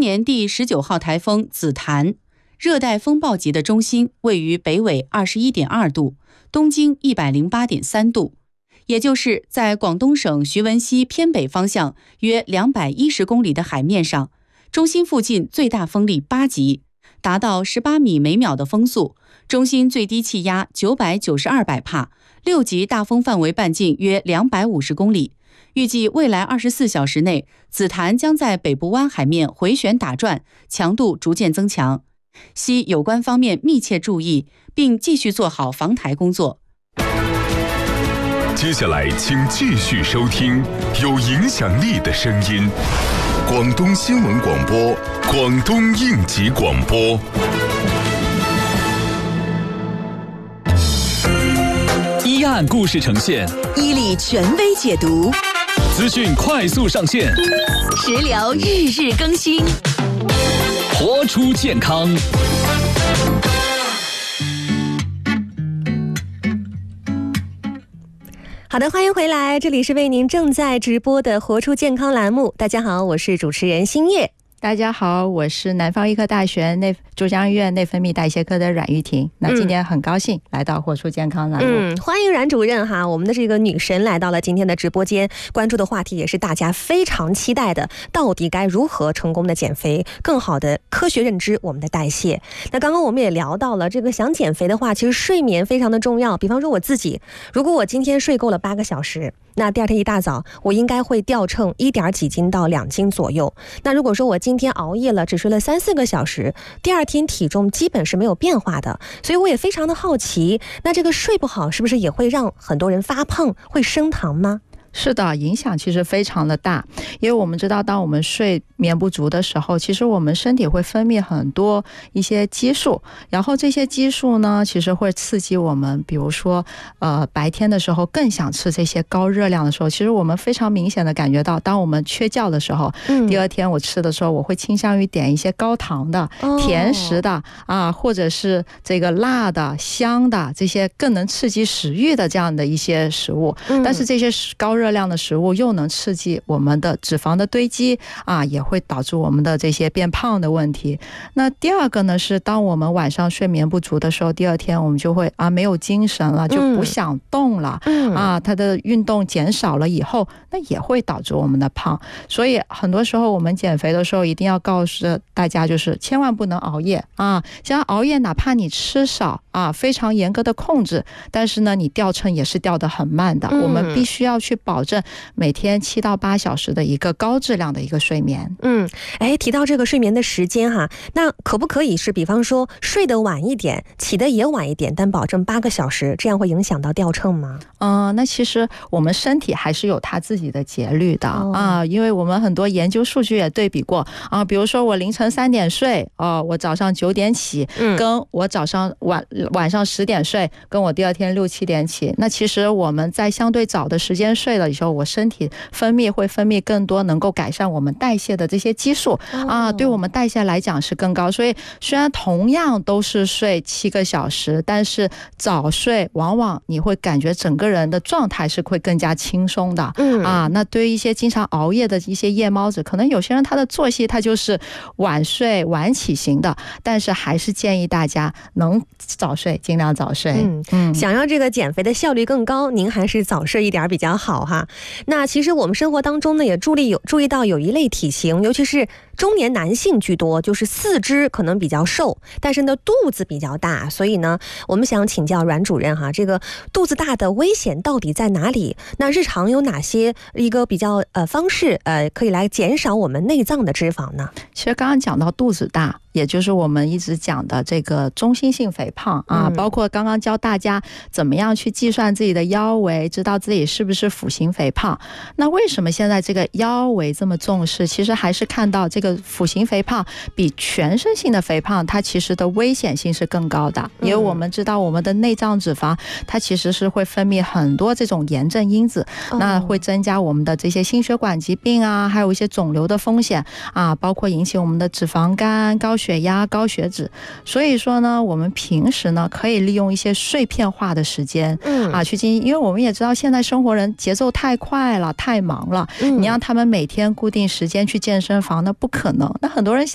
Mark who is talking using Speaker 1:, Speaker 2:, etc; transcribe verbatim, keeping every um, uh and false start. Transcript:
Speaker 1: 年第十九号台风紫檀，热带风暴级的中心位于北纬 二十一点二度，东经 一百零八点三度，也就是在广东省徐闻溪偏北方向约两百一十公里的海面上，中心附近最大风力八级，达到十八米每秒的风速，中心最低气压九百九十二百帕，六级大风范围半径约两百五十公里。预计未来二十四小时内，紫檀将在北部湾海面回旋打转，强度逐渐增强，希有关方面密切注意，并继续做好防台工作。
Speaker 2: 接下来请继续收听有影响力的声音，广东新闻广播，广东应急广播。
Speaker 3: 一案故事呈现，
Speaker 4: 伊利权威解读，
Speaker 3: 资讯快速上线，
Speaker 4: 食疗日日更新，
Speaker 3: 活出健康。
Speaker 5: 好的，欢迎回来，这里是为您正在直播的活出健康栏目。大家好，我是主持人新叶。
Speaker 6: 大家好，我是南方医科大学内珠江医院内分泌代谢科的阮玉婷。那今天很高兴来到活出健康栏目。
Speaker 5: 嗯，欢迎阮主任哈，我们的这个女神来到了今天的直播间，关注的话题也是大家非常期待的，到底该如何成功的减肥，更好的科学认知我们的代谢。那刚刚我们也聊到了这个想减肥的话，其实睡眠非常的重要。比方说我自己，如果我今天睡够了八个小时，那第二天一大早我应该会掉秤一点几斤到两斤左右。那如果说我今天熬夜了，只睡了三四个小时，第二天体重基本是没有变化的。所以我也非常的好奇，那这个睡不好是不是也会让很多人发胖，会升糖吗？
Speaker 6: 是的，影响其实非常的大，因为我们知道当我们睡眠不足的时候，其实我们身体会分泌很多一些激素，然后这些激素呢其实会刺激我们，比如说呃白天的时候更想吃这些高热量的时候，其实我们非常明显的感觉到，当我们缺觉的时候、嗯、第二天我吃的时候，我会倾向于点一些高糖的、哦、甜食的啊，或者是这个辣的香的，这些更能刺激食欲的这样的一些食物、嗯、但是这些高热量的食物又能刺激我们的脂肪的堆积啊，也会导致我们的这些变胖的问题。那第二个呢，是当我们晚上睡眠不足的时候，第二天我们就会啊没有精神了，就不想动了、嗯、啊，它的运动减少了以后，那也会导致我们的胖。所以很多时候我们减肥的时候一定要告诉大家，就是千万不能熬夜啊，像熬夜哪怕你吃少啊，非常严格的控制，但是呢你掉秤也是掉得很慢的、嗯、我们必须要去保证每天七到八小时的一个高质量的一个睡眠。
Speaker 5: 嗯，哎，提到这个睡眠的时间哈，那可不可以是比方说睡得晚一点，起得也晚一点，但保证八个小时，这样会影响到掉秤吗？
Speaker 6: 嗯、呃，那其实我们身体还是有它自己的节律的、哦、啊，因为我们很多研究数据也对比过啊，比如说我凌晨三点睡哦、呃，我早上九点起、嗯，跟我早上晚晚上十点睡，跟我第二天六七点起，那其实我们在相对早的时间睡了以后，我身体分泌会分泌更多能够改善我们代谢的这些激素、哦、啊，对我们代谢来讲是更高。所以虽然同样都是睡七个小时，但是早睡往往你会感觉整个人的状态是会更加轻松的、嗯、啊。那对于一些经常熬夜的一些夜猫子，可能有些人他的作息他就是晚睡晚起型的，但是还是建议大家能早睡尽量早睡。
Speaker 5: 嗯嗯，想要这个减肥的效率更高，您还是早睡一点比较好哈。那其实我们生活当中呢，也注意有注意到有一类体型，尤其是中年男性居多，就是四肢可能比较瘦，但是呢肚子比较大。所以呢，我们想请教阮主任哈，这个肚子大的危险到底在哪里？那日常有哪些一个比较呃方式呃可以来减少我们内脏的脂肪呢？
Speaker 6: 其实刚刚讲到肚子大，也就是我们一直讲的这个中心性肥胖啊，包括刚刚教大家怎么样去计算自己的腰围，知道自己是不是腹型肥胖。那为什么现在这个腰围这么重视？其实还是看到这个腹型肥胖比全身性的肥胖它其实的危险性是更高的，因为我们知道我们的内脏脂肪它其实是会分泌很多这种炎症因子，那会增加我们的这些心血管疾病啊，还有一些肿瘤的风险啊，包括引起我们的脂肪肝、高血压、高血脂。所以说呢，我们平时呢可以利用一些碎片化的时间啊去进行，因为我们也知道现在生活人节奏太快了，太忙了，你让他们每天固定时间去健身房那不可能。那很多人